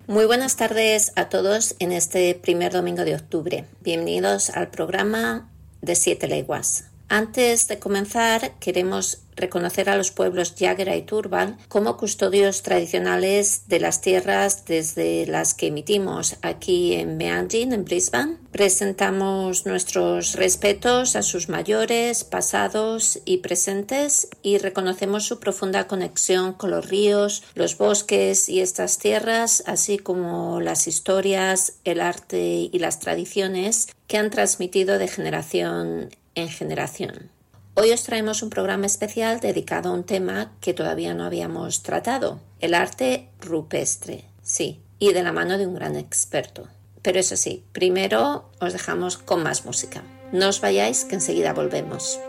Muy buenas tardes a todos en este primer domingo de octubre. Bienvenidos al programa de 7 leguas. Antes de comenzar, queremos reconocer a los pueblos Jagera y Turrbal como custodios tradicionales de las tierras desde las que emitimos aquí en Meanjin, en Brisbane. Presentamos nuestros respetos a sus mayores, pasados y presentes y reconocemos su profunda conexión con los ríos, los bosques y estas tierras, así como las historias, el arte y las tradiciones que han transmitido de generación en generación. Hoy os traemos un programa especial dedicado a un tema que todavía no habíamos tratado, el arte rupestre, sí, y de la mano de un gran experto. Pero eso sí, primero os dejamos con más música. No os vayáis, que enseguida volvemos.